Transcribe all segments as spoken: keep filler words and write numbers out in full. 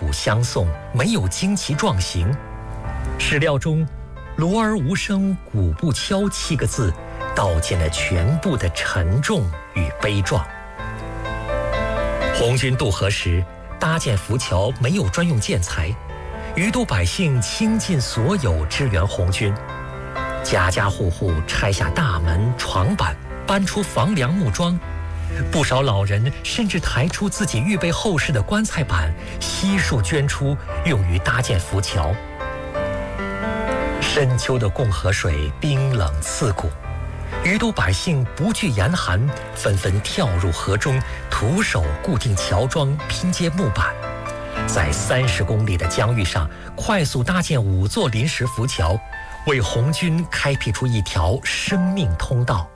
鼓相送，没有惊奇壮行。史料中“锣儿无声鼓不敲”七个字道尽了全部的沉重与悲壮。红军渡河时搭建浮桥没有专用建材，余都百姓倾尽所有支援红军，家家户户拆下大门床板，搬出房梁木桩，不少老人甚至抬出自己预备后事的棺材板，悉数捐出，用于搭建浮桥。深秋的共河水冰冷刺骨，余都百姓不惧严寒，纷纷跳入河中，徒手固定桥桩，拼接木板，在三十公里的疆域上快速搭建五座临时浮桥，为红军开辟出一条生命通道。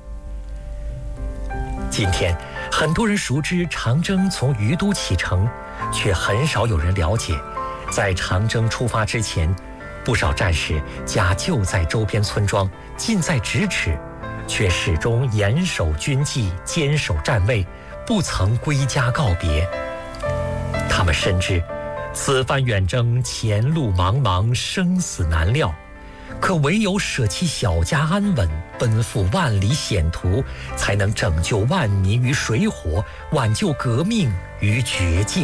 今天，很多人熟知长征从余都启程，却很少有人了解，在长征出发之前，不少战士家就在周边村庄，近在咫尺，却始终严守军纪，坚守站位，不曾归家告别。他们深知，此番远征前路茫茫，生死难料，可唯有舍弃小家安稳，奔赴万里险途，才能拯救万民于水火，挽救革命于绝境。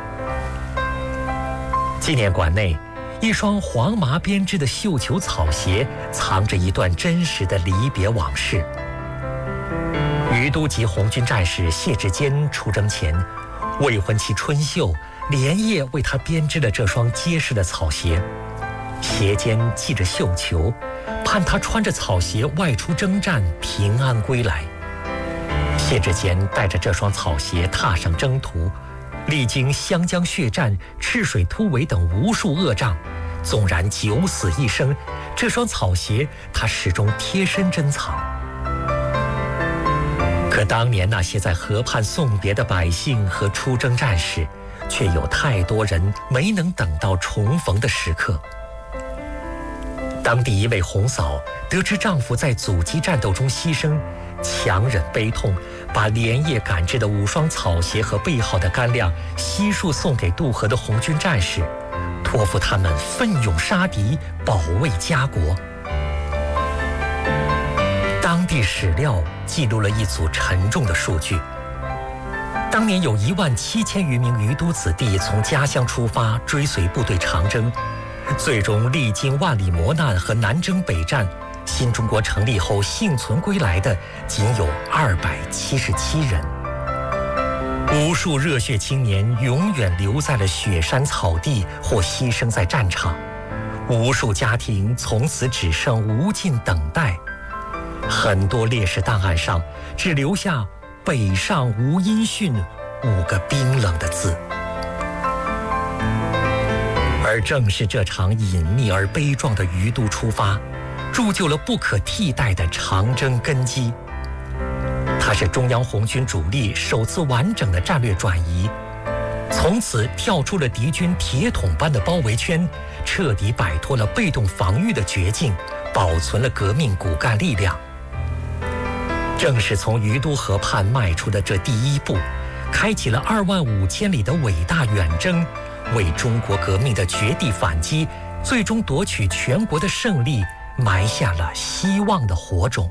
纪念馆内，一双黄麻编织的绣球草鞋，藏着一段真实的离别往事。余都籍红军战士谢志坚出征前，未婚妻春秀连夜为他编织了这双结实的草鞋，鞋尖系着绣球，盼他穿着草鞋外出征战，平安归来。谢志坚带着这双草鞋踏上征途，历经湘江血战、赤水突围等无数恶仗，纵然九死一生，这双草鞋他始终贴身珍藏。可当年那些在河畔送别的百姓和出征战士，却有太多人没能等到重逢的时刻。当地一位红嫂得知丈夫在阻击战斗中牺牲，强忍悲痛，把连夜赶制的五双草鞋和备好的干粮悉数送给渡河的红军战士，托付他们奋勇杀敌，保卫家国。当地史料记录了一组沉重的数据：当年有一万七千余名余都子弟从家乡出发，追随部队长征，最终历经万里磨难和南征北战，新中国成立后幸存归来的仅有二百七十七人。无数热血青年永远留在了雪山草地，或牺牲在战场，无数家庭从此只剩无尽等待。很多烈士档案上只留下“北上无音讯”五个冰冷的字。而正是这场隐秘而悲壮的余都出发，铸就了不可替代的长征根基。它是中央红军主力首次完整的战略转移，从此跳出了敌军铁桶般的包围圈，彻底摆脱了被动防御的绝境，保存了革命骨干力量。正是从余都河畔迈出的这第一步，开启了二万五千里的伟大远征，为中国革命的绝地反击，最终夺取全国的胜利，埋下了希望的火种。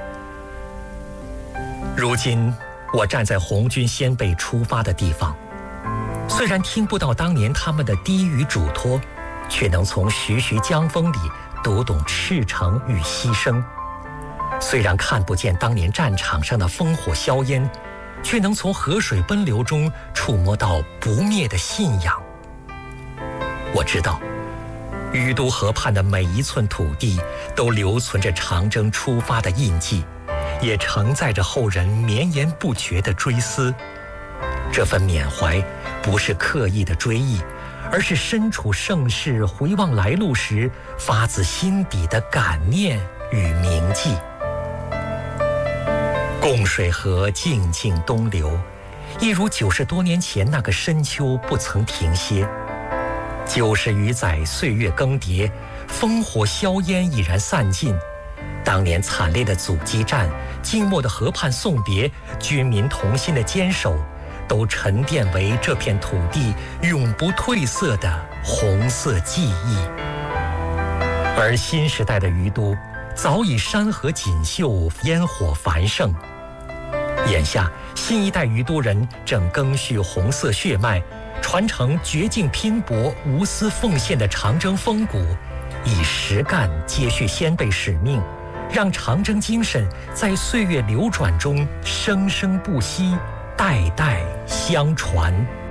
如今，我站在红军先辈出发的地方，虽然听不到当年他们的低语嘱托，却能从徐徐江风里读懂赤诚与牺牲。虽然看不见当年战场上的烽火硝烟，却能从河水奔流中触摸到不灭的信仰。我知道，余都河畔的每一寸土地都留存着长征出发的印记，也承载着后人绵延不绝的追思。这份缅怀不是刻意的追忆，而是身处盛世回望来路时发自心底的感念与铭记。共水河静静东流，一如九十多年前那个深秋不曾停歇。九十余载岁月更迭，烽火硝烟已然散尽。当年惨烈的阻击战，静默的河畔送别，军民同心的坚守， 都沉淀为这片土地永不褪色的红色记忆。而新时代的于都，早已山河锦绣，烟火繁盛。眼下，新一代于都人正赓续红色血脉，传承绝境拼搏、无私奉献的长征风骨，以实干接续先辈使命，让长征精神在岁月流转中生生不息，代代相传。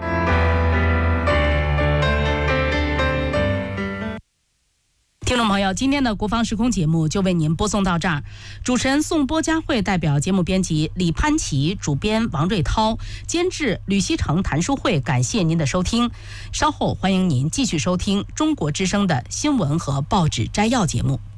听众朋友，今天的国防时空节目就为您播送到这儿。主持人宋波佳慧代表节目编辑李潘琪，主编王瑞涛，监制吕希成、谭淑慧，感谢您的收听。稍后欢迎您继续收听中国之声的新闻和报纸摘要节目。